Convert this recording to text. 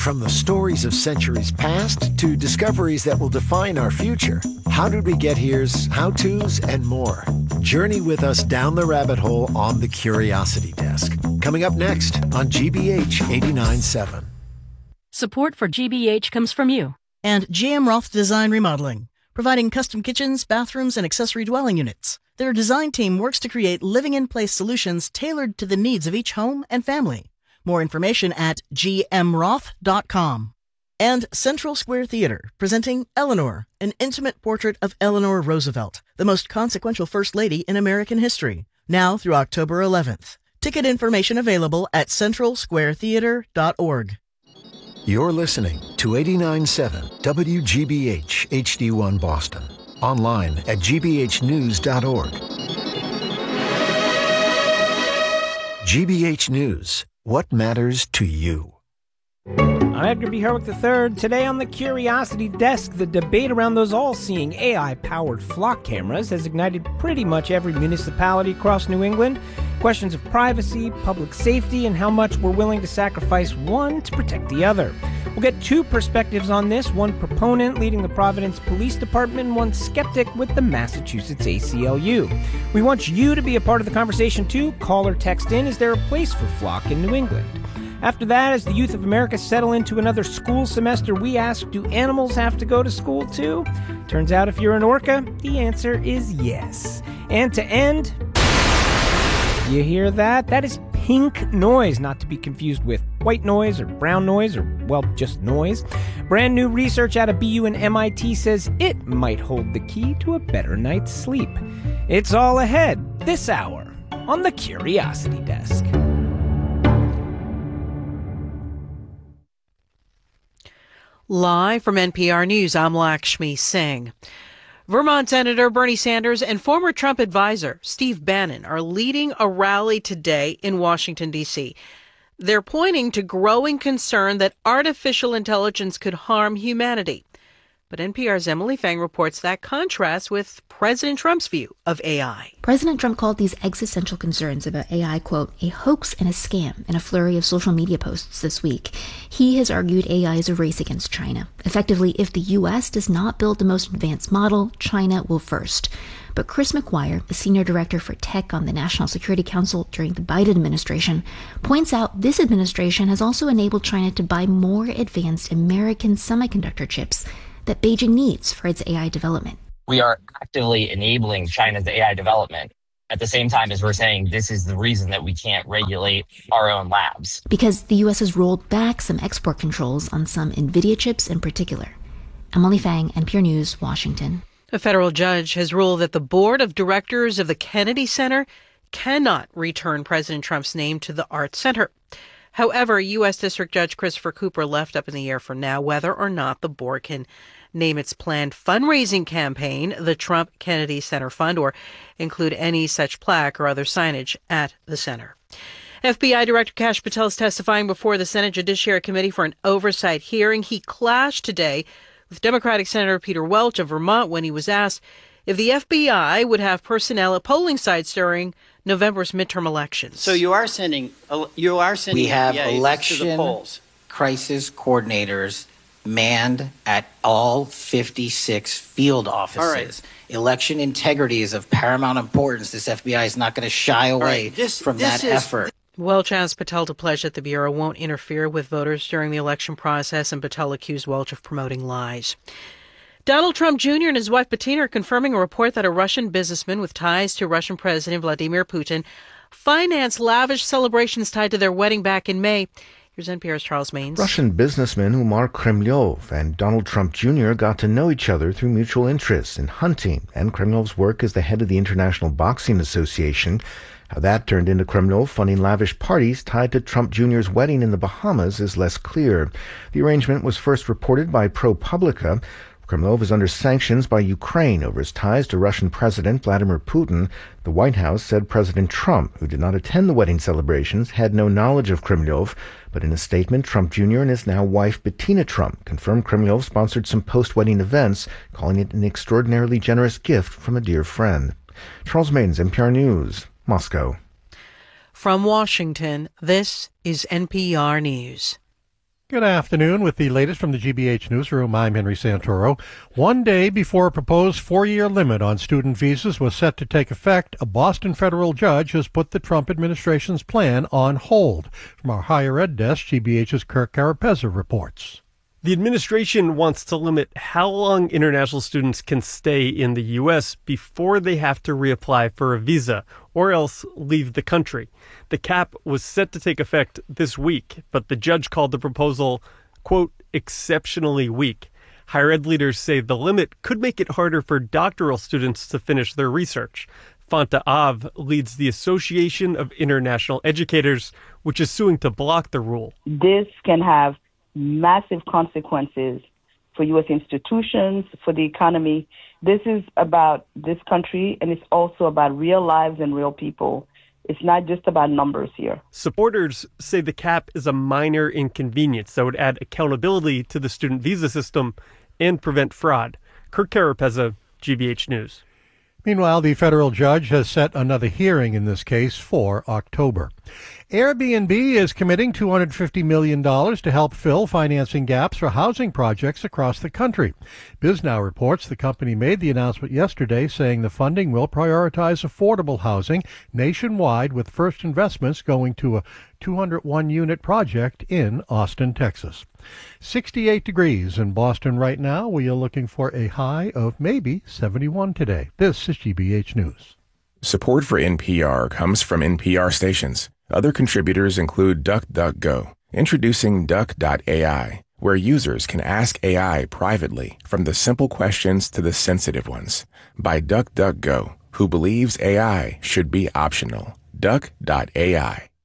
From the stories of centuries past to discoveries that will define our future, How Did We Get Here's, how-tos, and more. Journey with us down the rabbit hole on the Curiosity Desk. Coming up next on GBH 89.7. Support for GBH comes from you. And GM Roth Design Remodeling, providing custom kitchens, bathrooms, and accessory dwelling units. Their design team works to create living-in-place solutions tailored to the needs of each home and family. More information at gmroth.com. And Central Square Theater, presenting Eleanor, an intimate portrait of Eleanor Roosevelt, the most consequential First Lady in American history. Now through October 11th. Ticket information available at centralsquaretheater.org. You're listening to 89.7 WGBH HD1 Boston. Online at gbhnews.org. GBH News. What matters to you? I'm Edgar B. Herwick III. Today on the Curiosity Desk, the debate around those all-seeing AI-powered flock cameras has ignited pretty much every municipality across New England. Questions of privacy, public safety, and how much we're willing to sacrifice one to protect the other. We'll get two perspectives on this, one proponent leading the Providence Police Department and one skeptic with the Massachusetts ACLU. We want you to be a part of the conversation too. Call or text in. Is there a place for flock in New England? After that, as the youth of America settle into another school semester, we ask, do animals have to go to school too? Turns out if you're an orca, the answer is yes. And to end, you hear that? That is pink noise, not to be confused with white noise or brown noise or, well, just noise. Brand new research out of BU and MIT says it might hold the key to a better night's sleep. It's all ahead this hour on the Curiosity Desk. Live from NPR News, I'm Lakshmi Singh. Vermont Senator Bernie Sanders and former Trump advisor Steve Bannon are leading a rally today in Washington, D.C. They're pointing to growing concern that artificial intelligence could harm humanity. But NPR's Emily Fang reports that contrasts with President Trump's view of AI. President Trump called these existential concerns about AI, quote, a hoax and a scam in a flurry of social media posts this week. He has argued AI is a race against China. Effectively, if the U.S. does not build the most advanced model, China will first. But Chris McGuire, a senior director for tech on the National Security Council during the Biden administration, points out this administration has also enabled China to buy more advanced American semiconductor chips that Beijing needs for its AI development. We are actively enabling China's AI development at the same time as we're saying this is the reason that we can't regulate our own labs. Because the U.S. has rolled back some export controls on some NVIDIA chips in particular. Emily Fang, NPR News, Washington. A federal judge has ruled that the board of directors of the Kennedy Center cannot return President Trump's name to the Art Center. However, U.S. District Judge Christopher Cooper left up in the air for now whether or not the board can name its planned fundraising campaign the Trump Kennedy Center Fund or include any such plaque or other signage at the center. FBI Director Kash Patel is testifying before the Senate Judiciary Committee for an oversight hearing. He clashed today with Democratic Senator Peter Welch of Vermont when he was asked if the FBI would have personnel at polling sites during November's midterm elections. So you are sending we have FBIs election to the polls. Crisis coordinators manned at all 56 field offices. All right. Election integrity is of paramount importance. This FBI is not going to shy away from that effort. Welch asked Patel to pledge that the Bureau won't interfere with voters during the election process, and Patel accused Welch of promoting lies. Donald Trump Jr. and his wife Bettina are confirming a report that a Russian businessman with ties to Russian President Vladimir Putin financed lavish celebrations tied to their wedding back in May. Here's NPR's Charles Maines. Russian businessman Umar Kremlov and Donald Trump Jr. got to know each other through mutual interests in hunting and Kremlov's work as the head of the International Boxing Association. How that turned into Kremlov funding lavish parties tied to Trump Jr.'s wedding in the Bahamas is less clear. The arrangement was first reported by ProPublica. Kremlov is under sanctions by Ukraine over his ties to Russian President Vladimir Putin. The White House said President Trump, who did not attend the wedding celebrations, had no knowledge of Kremlov. But in a statement, Trump Jr. and his now wife Bettina Trump confirmed Kremlov sponsored some post-wedding events, calling it an extraordinarily generous gift from a dear friend. Charles Maines, NPR News, Moscow. From Washington, this is NPR News. Good afternoon. With the latest from the GBH Newsroom, I'm Henry Santoro. One day before a proposed 4-year limit on student visas was set to take effect, a Boston federal judge has put the Trump administration's plan on hold. From our higher ed desk, GBH's Kirk Carapezza reports. The administration wants to limit how long international students can stay in the U.S. before they have to reapply for a visa or else leave the country. The cap was set to take effect this week, but the judge called the proposal, quote, exceptionally weak. Higher ed leaders say the limit could make it harder for doctoral students to finish their research. Fanta Av leads the Association of International Educators, which is suing to block the rule. This can have massive consequences for U.S. institutions, for the economy. This is about this country, and it's also about real lives and real people. It's not just about numbers here. Supporters say the cap is a minor inconvenience that would add accountability to the student visa system and prevent fraud. Kirk Carapezza, GBH News. Meanwhile, the federal judge has set another hearing in this case for October. Airbnb is committing $250 million to help fill financing gaps for housing projects across the country. BizNow reports the company made the announcement yesterday saying the funding will prioritize affordable housing nationwide, with first investments going to a 201-unit project in Austin, Texas. 68 degrees in Boston right now. We are looking for a high of maybe 71 today. This is GBH News. Support for NPR comes from NPR stations. Other contributors include DuckDuckGo, introducing Duck.ai, where users can ask AI privately, from the simple questions to the sensitive ones, by DuckDuckGo, who believes AI should be optional. Duck.ai.